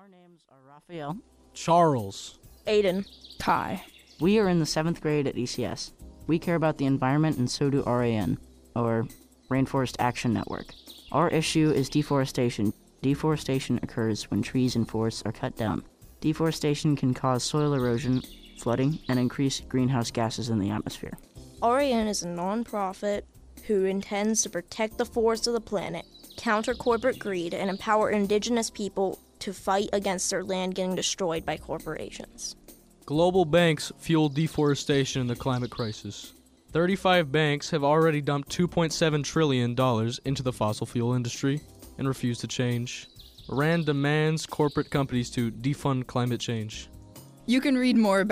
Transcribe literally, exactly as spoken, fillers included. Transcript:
Our names are Raphael, Charles, Aiden, Kai. We are in the seventh grade at E C S. We care about the environment, and so do R A N, or Rainforest Action Network. Our issue is deforestation. Deforestation occurs when trees and forests are cut down. Deforestation can cause soil erosion, flooding, and increase greenhouse gases in the atmosphere. R A N is a non-profit who intends to protect the forests of the planet, counter corporate greed, and empower indigenous people to fight against their land getting destroyed by corporations. Global banks fuel deforestation in the climate crisis. thirty-five banks have already dumped two point seven trillion dollars into the fossil fuel industry and refuse to change. R A N demands corporate companies to defund climate change. You can read more about